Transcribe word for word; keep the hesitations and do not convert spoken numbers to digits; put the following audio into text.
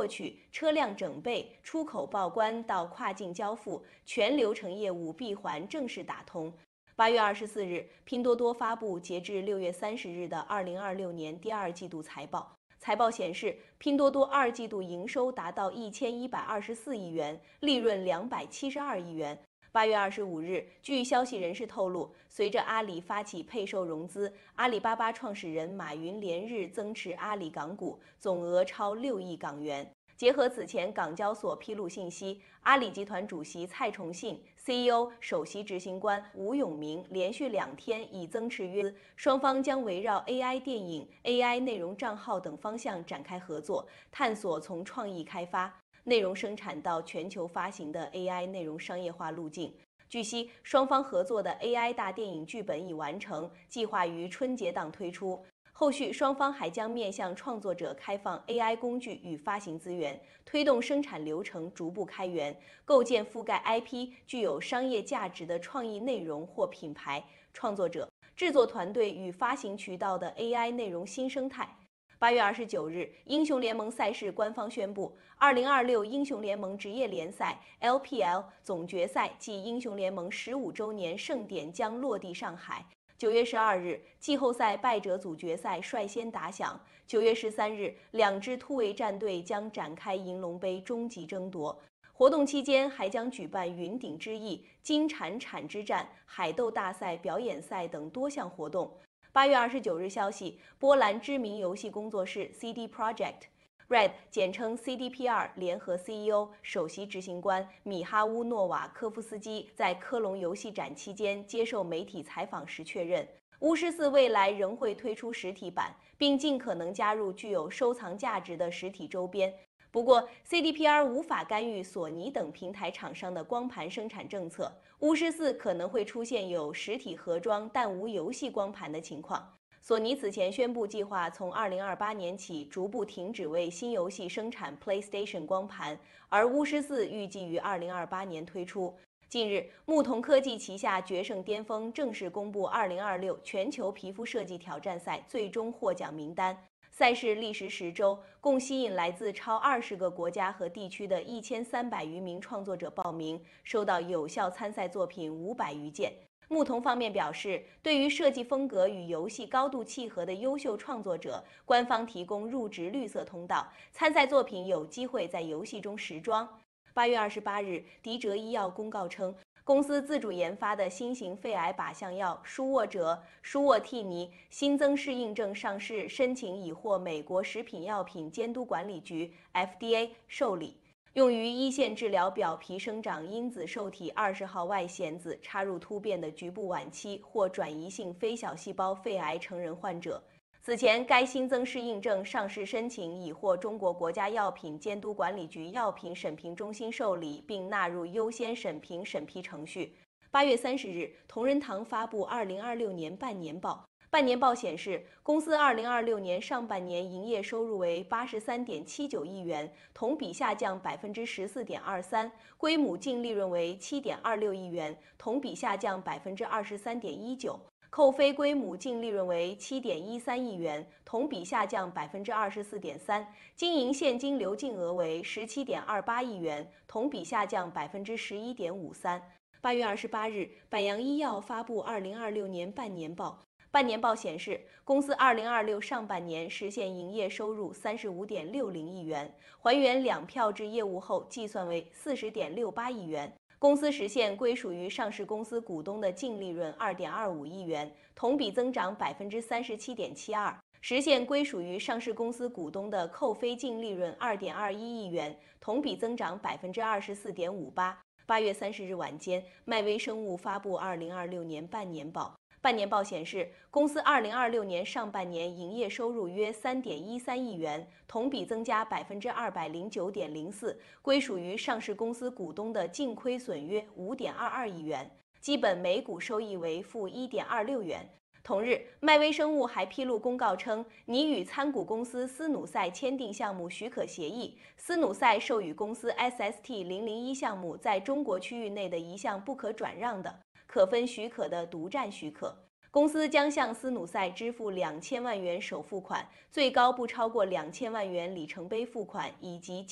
获取、车辆整备、出口报关到跨境交付，全流程业务闭环正式打通。八月二十四日，拼多多发布截至六月三十日的二零二六年第二季度财报。财报显示，拼多多二季度营收达到一千一百二十四亿元，利润两百七十二亿元。八月二十五日，据消息人士透露，随着阿里发起配售融资，阿里巴巴创始人马云连日增持阿里港股，总额超六亿港元。结合此前港交所披露信息，阿里集团主席蔡崇信、C E O 首席执行官吴永明连续两天已增持约资，双方将围绕 A I 电影、A I 内容账号等方向展开合作，探索从创意开发、内容生产到全球发行的 A I 内容商业化路径。据悉，双方合作的 A I 大电影剧本已完成，计划于春节档推出。后续双方还将面向创作者开放 A I 工具与发行资源，推动生产流程逐步开源，构建覆盖 I P 具有商业价值的创意内容或品牌、创作者、制作团队与发行渠道的 A I 内容新生态。八月二十九日，英雄联盟赛事官方宣布，二零二六英雄联盟职业联赛 L P L 总决赛暨英雄联盟十五周年盛典将落地上海。九月十二日，季后赛败者组决赛率先打响。九月十三日，两支突围战队将展开银龙杯终极争夺。活动期间还将举办云顶之役、金铲铲之战、海斗大赛、表演赛等多项活动。八月二十九日消息，波兰知名游戏工作室 C D Projekt Red 简称 C D P R 联合 C E O、首席执行官米哈乌诺瓦科夫斯基在科隆游戏展期间接受媒体采访时确认，巫师四未来仍会推出实体版，并尽可能加入具有收藏价值的实体周边。不过 ，C D P R 无法干预索尼等平台厂商的光盘生产政策，巫师四可能会出现有实体盒装但无游戏光盘的情况。索尼此前宣布，计划从二零二八年起逐步停止为新游戏生产 PlayStation 光盘，而巫师四预计于二零二八年推出。近日，牧童科技旗下决胜巅峰正式公布二零二六全球皮肤设计挑战赛最终获奖名单。赛事历时十周，共吸引来自超二十个国家和地区的一千三百余名创作者报名，收到有效参赛作品五百余件。牧童方面表示，对于设计风格与游戏高度契合的优秀创作者，官方提供入职绿色通道，参赛作品有机会在游戏中时装。八月二十八日，迪哲医药公告称，公司自主研发的新型肺癌靶向药舒沃哲、舒沃替尼新增适应症上市申请已获美国食品药品监督管理局 F D A 受理。用于一线治疗表皮生长因子受体二十号外显子插入突变的局部晚期或转移性非小细胞肺癌成人患者。此前，该新增适应症上市申请已获中国国家药品监督管理局药品审评中心受理，并纳入优先审评审批程序。八月三十日，同仁堂发布二零二六年半年报。半年报显示，公司二零二六年上半年营业收入为八十三点七九亿元，同比下降百分之十四点二三，归母净利润为七点二六亿元，同比下降百分之二十三点一九，扣非归母净利润为七点一三亿元，同比下降百分之二十四点三，经营现金流净额为十七点二八亿元，同比下降百分之十一点五三。八月二十八日，百洋医药发布二零二六年半年报。半年报显示，公司二零二六上半年实现营业收入三十五点六零亿元，还原两票制业务后计算为四十点六八亿元。公司实现归属于上市公司股东的净利润二点二五亿元，同比增长百分之三十七点七二，实现归属于上市公司股东的扣非净利润二点二一亿元，同比增长百分之二十四点五八。八月三十日晚间，迈威生物发布二零二六年半年报。半年报显示，公司二零二六年上半年营业收入约三点一三亿元，同比增加百分之二百零九点零四，归属于上市公司股东的净亏损约五点二二亿元，基本每股收益为负一点二六元。同日，迈威生物还披露公告称，拟与参股公司斯努赛签订项目许可协议，斯努赛授予公司 S S T 零零一项目在中国区域内的一项不可转让的可分许可的独占许可。公司将向斯努赛支付两千万元首付款，最高不超过两千万元里程碑付款，以及